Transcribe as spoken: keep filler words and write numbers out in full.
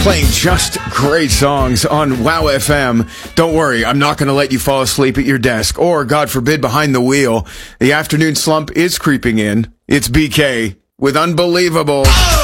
Playing just great songs on Wow F M. Don't worry, I'm not going to let you fall asleep at your desk or, God forbid, behind the wheel. The afternoon slump is creeping in. It's B K with Unbelievable.